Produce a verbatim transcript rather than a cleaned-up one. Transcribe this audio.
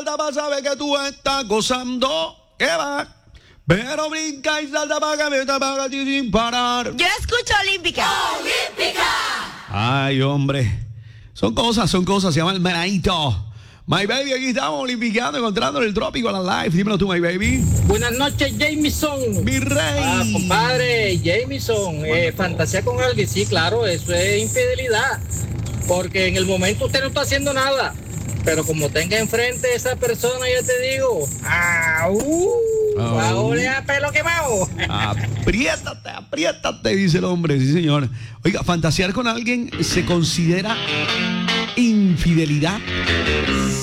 salta para saber que tú estás gozando. ¿Qué va? Pero brinca y salta para que me está para ti sin parar. Yo escucho Olímpica. ¡Olímpica! Ay, hombre. Son cosas, son cosas. Se llama el Menaito. My baby, aquí estamos olimpiando, encontrando el trópico a la live. Dímelo tú, my baby. Buenas noches, Jameson. Mi rey. Ah, compadre, Jameson, eh, fantasía con alguien, sí, claro, eso es infidelidad. Porque en el momento usted no está haciendo nada. Pero como tenga enfrente a esa persona, ya te digo, ¡ah! Uh, Oh. ¡Va a oler a pelo quemado! Apriétate, apriétate, dice el hombre, sí señor. Oiga, fantasear con alguien se considera infidelidad.